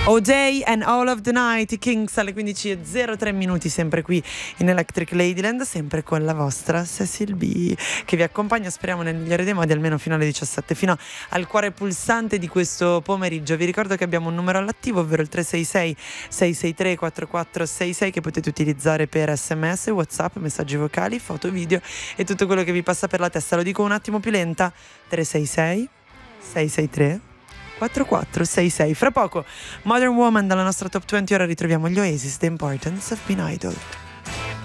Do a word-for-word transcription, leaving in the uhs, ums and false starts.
All Day and All of the Night, i Kings alle quindici e zero tre minuti, sempre qui in Electric Ladyland, sempre con la vostra Cecil B, che vi accompagna, speriamo nel migliore dei modi, almeno fino alle diciassette, fino al cuore pulsante di questo pomeriggio. Vi ricordo che abbiamo un numero all'attivo, ovvero il tre sei sei sei sei tre quattro quattro sei sei, che potete utilizzare per sms, whatsapp, messaggi vocali, foto, video e tutto quello che vi passa per la testa. Lo dico un attimo più lenta: tre sei sei sei sei tre quattro quattro sei sei. Fra poco Modern Woman dalla nostra top venti, ora ritroviamo gli Oasis, The Importance of Being Idle.